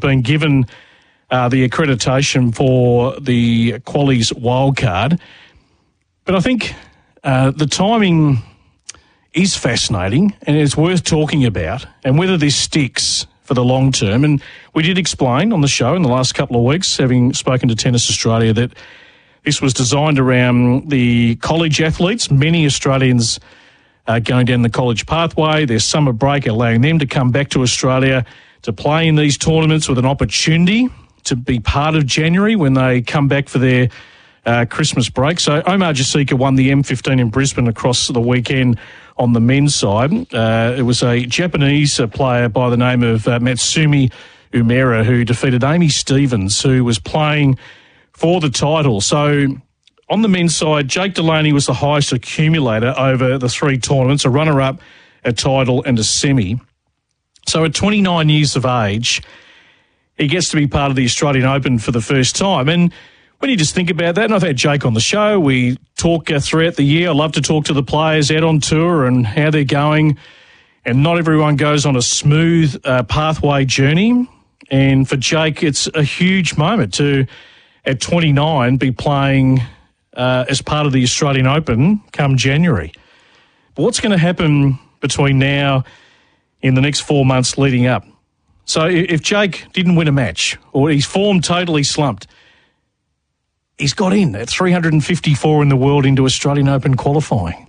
been given the accreditation for the Qualies wildcard. But I think the timing is fascinating and it's worth talking about, and whether this sticks for the long term. And we did explain on the show in the last couple of weeks, having spoken to Tennis Australia, that this was designed around the college athletes. Many Australians going down the college pathway, their summer break, allowing them to come back to Australia to play in these tournaments with an opportunity to be part of January when they come back for their Christmas break. So Omar Jasika won the M15 in Brisbane across the weekend on the men's side. It was a Japanese player by the name of Matsumi Umera who defeated Amy Stevens, who was playing for the title. So on the men's side, Jake Delaney was the highest accumulator over the three tournaments, a runner-up, a title and a semi. So at 29 years of age, he gets to be part of the Australian Open for the first time. And when you just think about that, and I've had Jake on the show, we talk throughout the year. I love to talk to the players out on tour and how they're going. And not everyone goes on a smooth pathway journey. And for Jake, it's a huge moment to, at 29, be playing as part of the Australian Open come January. But what's going to happen between now in the next 4 months leading up? So if Jake didn't win a match or his form totally slumped, he's got in at 354 in the world into Australian Open qualifying.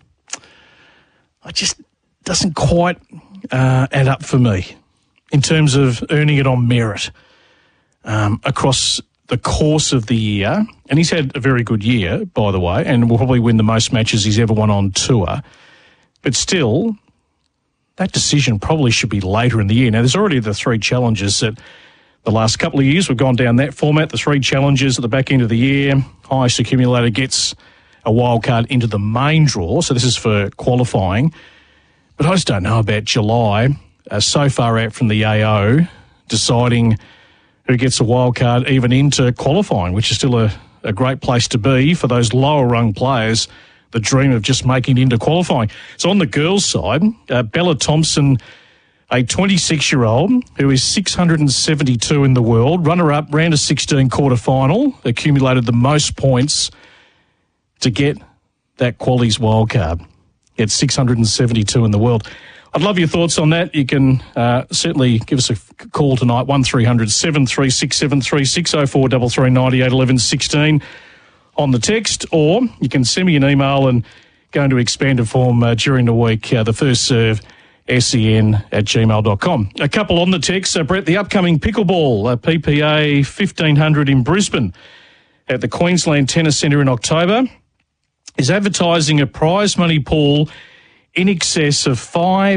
It just doesn't quite add up for me in terms of earning it on merit across the course of the year. And he's had a very good year, by the way, and will probably win the most matches he's ever won on tour. But still, that decision probably should be later in the year. Now, there's already the three challenges that the last couple of years we've gone down that format, the three challenges at the back end of the year. Highest accumulator gets a wild card into the main draw, so this is for qualifying. But I just don't know about July, so far out from the AO, deciding who gets a wild card even into qualifying, which is still a great place to be for those lower-rung players, the dream of just making it into qualifying. So on the girls' side, Bella Thompson, a 26-year-old who is 672 in the world, runner-up, round of 16 quarter-final, accumulated the most points to get that Qualies wildcard. Gets 672 in the world. I'd love your thoughts on that. You can certainly give us a call tonight, 1300 736 736 0433 98 11 16 on the text, or you can send me an email and go into expanded form during the week, the first serve, sen@gmail.com. A couple on the text. Brett, the upcoming pickleball, PPA 1500 in Brisbane at the Queensland Tennis Centre in October is advertising a prize money pool in excess of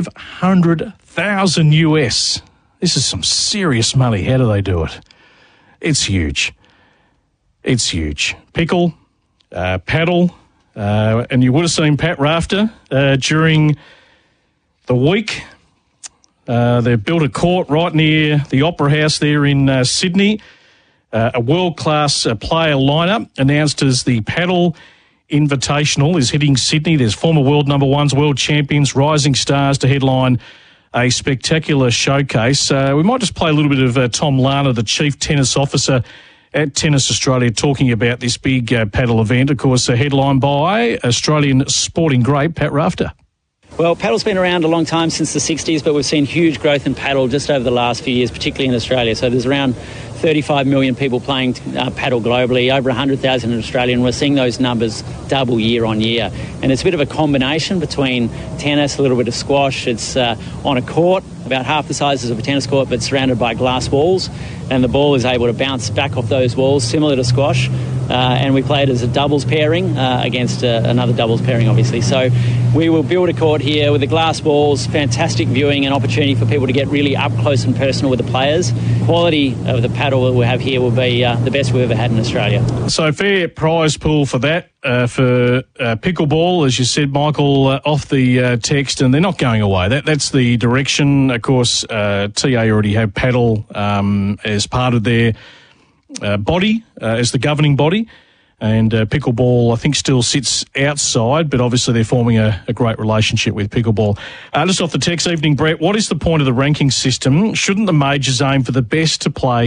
$500,000 US. This is some serious money. How do they do it? It's huge. It's huge. Pickle, paddle, and you would have seen Pat Rafter during the week. They've built a court right near the Opera House there in Sydney. A world-class player lineup announced as the Paddle Invitational is hitting Sydney. There's former world number ones, world champions, rising stars to headline a spectacular showcase. We might just play a little bit of Tom Lana, the Chief Tennis Officer at Tennis Australia, talking about this big paddle event. Of course, headlined by Australian sporting great Pat Rafter. Well, paddle's been around a long time, since the 60s, but we've seen huge growth in paddle just over the last few years, particularly in Australia. So there's around 35 million people playing paddle globally, over 100,000 in Australia, and we're seeing those numbers double year on year. And it's a bit of a combination between tennis, a little bit of squash. It's on a court, about half the size of a tennis court, but surrounded by glass walls, and the ball is able to bounce back off those walls, similar to squash. And we play it as a doubles pairing against another doubles pairing, obviously. So we will build a court here with the glass walls, fantastic viewing and opportunity for people to get really up close and personal with the players. Quality of the paddle that we have here will be the best we've ever had in Australia. So fair prize pool for that, for pickleball, as you said, Michael, off the text, and they're not going away. That's the direction. Of course, TA already have paddle as part of their body, as the governing body, and pickleball, I think, still sits outside, but obviously they're forming a great relationship with pickleball. Just off the text, evening, Brett, what is the point of the ranking system? Shouldn't the majors aim for the best to play